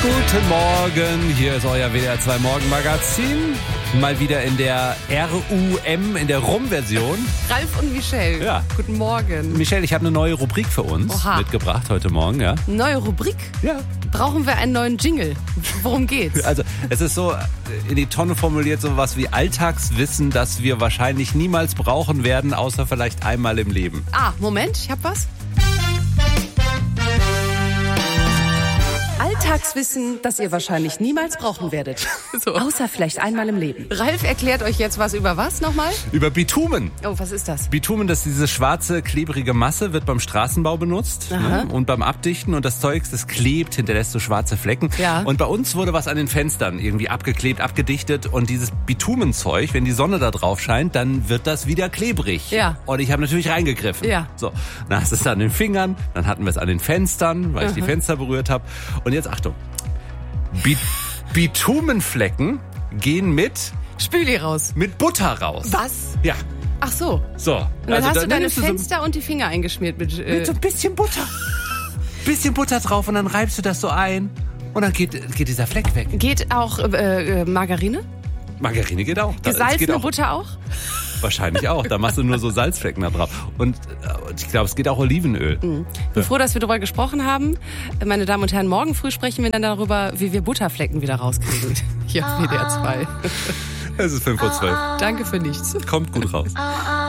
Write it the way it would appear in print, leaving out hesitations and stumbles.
Guten Morgen, hier ist euer WDR 2 Morgenmagazin. Mal wieder in der RUM, in der RUM-Version. Ralf und Michelle, Ja. Guten Morgen. Michelle, ich habe eine neue Rubrik für uns mitgebracht heute Morgen. Ja. Neue Rubrik? Ja. Brauchen wir einen neuen Jingle? Worum geht's? Also es ist so in die Tonne formuliert, so was wie Alltagswissen, das wir wahrscheinlich niemals brauchen werden, außer vielleicht einmal im Leben. Moment, ich hab was. Alltagswissen, das ihr wahrscheinlich niemals brauchen werdet. So. Außer vielleicht einmal im Leben. Ralf erklärt euch jetzt was über was nochmal? Über Bitumen. Oh, was ist das? Bitumen, das ist diese schwarze, klebrige Masse, wird beim Straßenbau benutzt, ne? Und beim Abdichten. Und das Zeug, das klebt, hinterlässt so schwarze Flecken. Ja. Und bei uns wurde was an den Fenstern irgendwie abgeklebt, abgedichtet. Und dieses Bitumenzeug, wenn die Sonne da drauf scheint, dann wird das wieder klebrig. Ja. Und ich habe natürlich reingegriffen. Ja. So, dann hast du es an den Fingern, dann hatten wir es an den Fenstern, weil ich die Fenster berührt habe. Und jetzt Achtung. Bitumenflecken gehen mit Spüli raus. Butter raus. Was? Ja. Ach so. So. Und dann hast du deine nimmst so Fenster und die Finger eingeschmiert mit... so ein bisschen Butter. Bisschen Butter drauf und dann reibst du das so ein und dann geht dieser Fleck weg. Geht auch Margarine? Margarine geht auch. Gesalzene geht auch, Butter auch? Wahrscheinlich auch. Da machst du nur so Salzflecken da drauf. Und ich glaube, es geht auch Olivenöl. Ich bin froh, dass wir darüber gesprochen haben. Meine Damen und Herren, morgen früh sprechen wir dann darüber, wie wir Butterflecken wieder rauskriegen. Hier auf WDR 2. Es ist 5:12 Uhr. Danke für nichts. Kommt gut raus.